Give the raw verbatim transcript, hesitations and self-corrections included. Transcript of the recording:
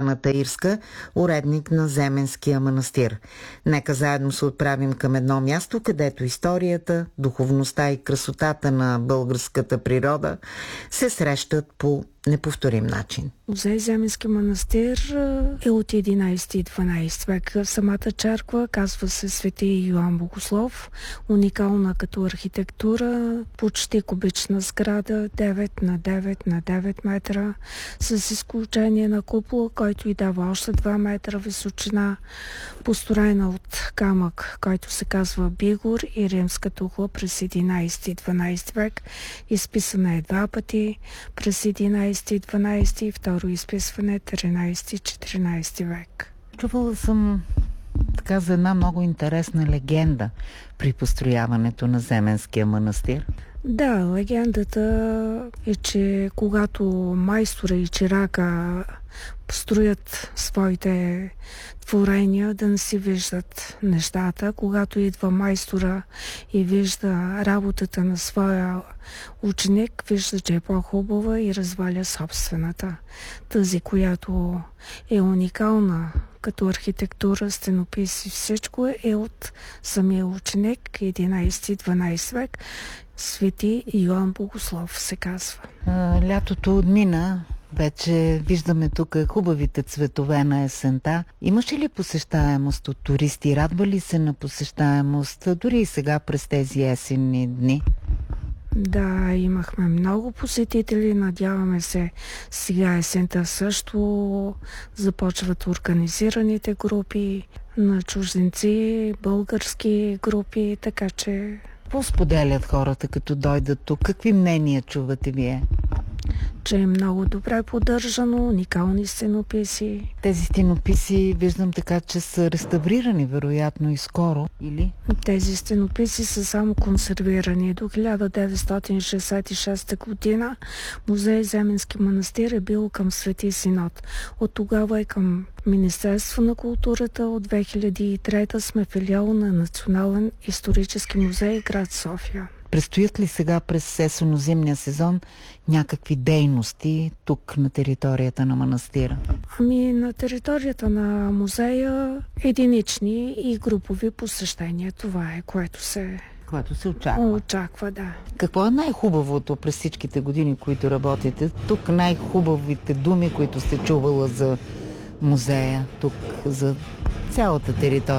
Диана Таирска, уредник на Земенския манастир. Нека заедно се отправим към едно място, където историята, духовността и красотата на българската природа се срещат по неповторим начин. Музей Земенски манастир е от единайсети и дванайсети век. В самата черква казва се Свети Йоан Богослов, уникална като архитектура, почти кубична сграда, девет на девет на девет метра, с изключение на купола, който и дава още два метра височина, построена от камък, който се казва Бигор, и римска тухла през единайсети и дванайсети век. Изписана е два пъти през единайсети и дванайсети и второ изписване тринайсети и четиринайсети век. Чувала съм така за една много интересна легенда при построяването на Земенския манастир. Да, легендата е, че когато майстора и чирака строят своите творения, да не си виждат нещата. Когато идва майстора и вижда работата на своя ученик, вижда, че е по-хубава и разваля собствената. Тази, която е уникална като архитектура, стенопис и всичко, е от самия ученик, единайсети и дванайсети век. Свети Йоан Богослов се казва. А, лятото отмина. Вече виждаме тук хубавите цветове на есента. Имаше ли посещаемост от туристи? Радва ли се на посещаемост, дори и сега през тези есенни дни? Да, имахме много посетители. Надяваме се сега есента също започват организираните групи на чужденци, български групи, така че... Какво споделят хората, като дойдат тук? Какви мнения чувате вие? Че е много добре поддържано, уникални стенописи. Тези стенописи виждам така, че са реставрирани, вероятно и скоро, или? Тези стенописи са само консервирани. До хиляда деветстотин шейсет и шеста година музей Земенски манастир е бил към Свети Синод. От тогава е към Министерство на културата. От две хиляди и трета сме филиал на Национален исторически музей град София. Предстоят ли сега през есенно-зимния сезон някакви дейности тук на територията на манастира? Ами на територията на музея единични и групови посещения. Това е, което се... Което се очаква. Очаква, да. Какво е най-хубавото през всичките години, които работите? Тук най-хубавите думи, които сте чувала за музея, тук за цялата територия?